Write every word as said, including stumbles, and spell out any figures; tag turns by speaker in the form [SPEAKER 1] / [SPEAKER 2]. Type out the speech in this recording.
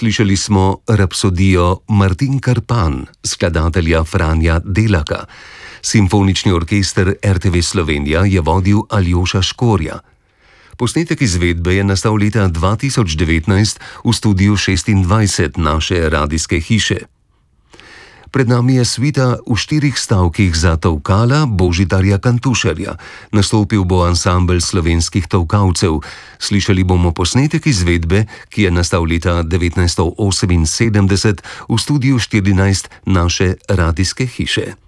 [SPEAKER 1] Slišali smo rapsodijo Martin Krpan, skladatelja Franja Delaka. Simfonični orkester R T V Slovenija je vodil Aljoša Škorja. Posnetek izvedbe je nastal leta dva tisoč devetnajst v studiu šestindvajset naše radijske hiše. Pred nami je svita v štirih stavkih za tolkala Božidarja Kantušarja. Nastopil bo ansambel slovenskih tolkalcev. Slišali bomo posnetek izvedbe, ki je nastal leta devetnajststo oseminsedemdeset v studiu štirinajst naše radijske hiše.